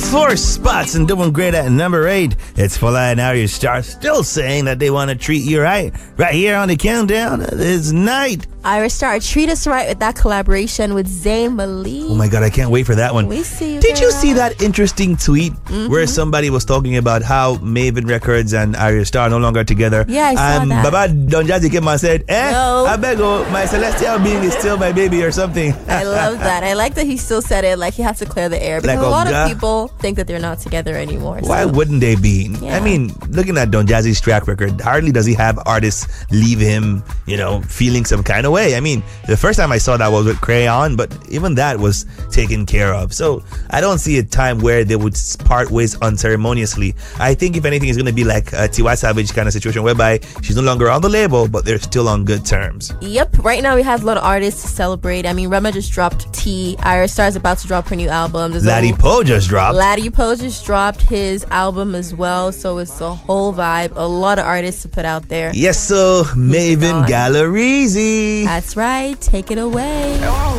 4 spots and doing great at number 8. It's Fola and Arya Star still saying that they want to treat you right here on the countdown this night. Ira Star, treat us right with that collaboration with Zayn Malik. Oh my God, I can't wait for that one. We see you, Did you girl. see that interesting tweet where somebody was talking about how Maven Records and Arya Star are no longer together? Yeah, I saw that. Baba Don Jazzy came and said, No. I beg you, my celestial being is still my baby or something. I love that. I like that he still said it like he has to clear the air. Because Like, a lot Oga. of people think that they're not together anymore. Why so. wouldn't they be? Yeah. I mean, looking at Don Jazzy's track record, hardly does he have artists leave him, feeling some kind of way. I mean, the first time I saw that was with Crayon, but even that was taken care of. So I don't see a time where they would part ways unceremoniously. I think if anything, it's going to be like a Tiwa Savage kind of situation whereby she's no longer on the label, but they're still on good terms. Yep. Right now we have a lot of artists to celebrate. I mean, Rema just dropped T. Ira Star's about to drop her new album. There's Laddie Poe just dropped. Laddie Poe just dropped his album as well. So it's a whole vibe. A lot of artists to put out there. Yes, so Maven on. Gallerizzi. That's right. Take it away.